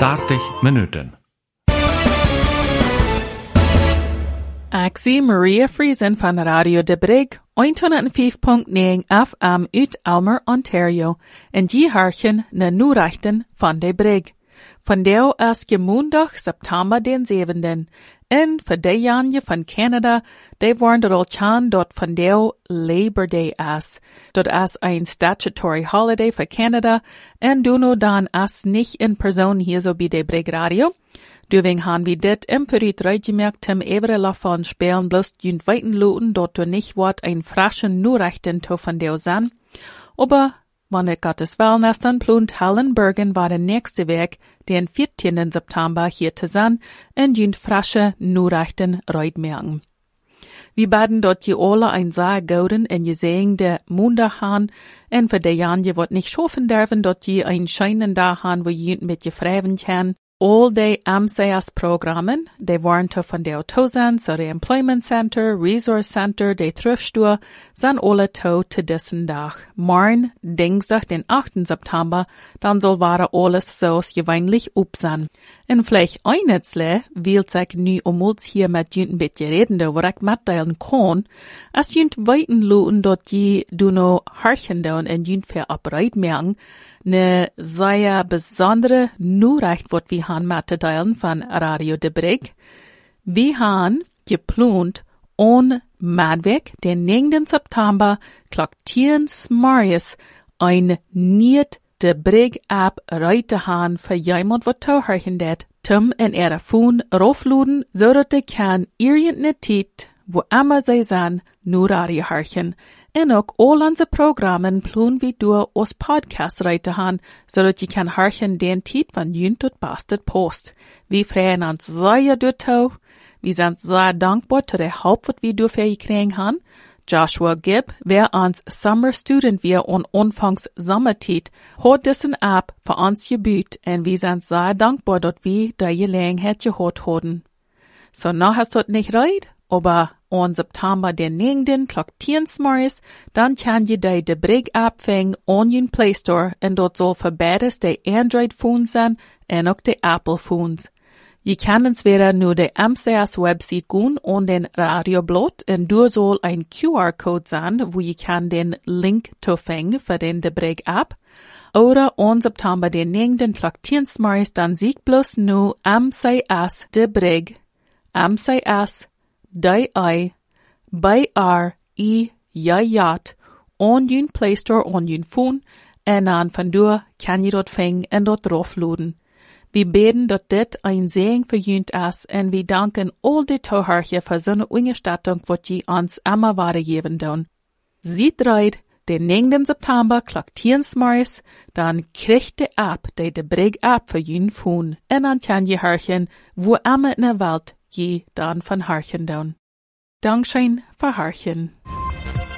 30 Minuten. Axie Maria Friesen van Radio de Brig, 105.9 FM uit Aylmer, Ontario, en die harchen na Noerachten van de Brig. Vandaag is je maandag September den 7e, en voor de janje van Canada, de waren er al tjan dat vandaag Labor Day is. Dat is een statutory holiday voor Canada, en doen dan is niet in persoon hier zo bij de Brig Radio. Duving han wie dit vooruit uitgemerkt hem evere lafan spelen bloß junt weiten loten, dat du nicht wat ein frischen Noerachten to van deo san. Aber, wann ik Gottes Wellness dann plant Hallenbergen war der nächste Weg, den 14. September hier zu sein, en junt frische Noerachten reitmerken. Wir baden dort je alle ein sehr gouden en je sehende Montag han, en für de Jan je wat nicht schaffen dürfen, dort je ein scheinen da han, wo junt mit je freven kann. All de MCS-programmen, de waren van de autozen, so de Employment Center, Resource Center, de Thriftstore, zijn alle te diesen dag. Morgen, Dinsdag, den 8. September, dan zal waren alles zoals gewöhnlich op zijn. En vielleicht einetsle, wil zich nu ons hier met junt een beetje reden, waar ik metdelen kon, als junt weiten loten dat je duno harchen doen en junt ver upright merken, ne sehr besondere Noeracht wat wir han mitteilen van Radio de Brig. Wir han geplant on Maandag, den 9. September, klok 10 morgens, ein niet de Brig app reite han für jemand wat touwharchen det, tum en phone rofluden, zodat de kan irgende tijd, wo immer zij zijn, nu radio harchen. En ook al onze programmen plun wie door ons podcast reite han, zodat je kan harchen den tijd van junt tot bastet post. We freuen ons zeer door toe. We zijn zeer dankbaar tot de hulp wat we door gekregen han. Joshua Gibb, wer ons summer student weer on onfangs sommertijd, had dessen app voor ons gebuut en we zijn zeer dankbaar dat we die gelegenheid gehad hadden. So noch hast du nicht reid, aber on September den 9. klok 10 morgens, dan kan je de Brig app vang on je Play Store en dat zal voor beides de Android phones zijn en ook de Apple phones. Je kan entweder nu de MCS website gaan on den radioblad en du zal een QR-code zijn, wo je kan den link toevangen voor den de Brig app. Oder on September den 9. klok 10 morgens, dan zie ik bloß nu MCS de Brig. MCS DI-BR-I-J-J on je Play Store on je phone en aan van door kan je dat vangen en dat draufladen. We beten dat dit een zegen voor junt is en we danken al die toehoorige voor zo'n ondersteuning wat je ons immer weitergeven doen. Ziet eruit, den 9. September klok 10 morgens, dan krijgt de app de Brig app voor je phone en dan kan je harchen wo immer in der Welt je dan van harchen doen. Dankschön für harchen.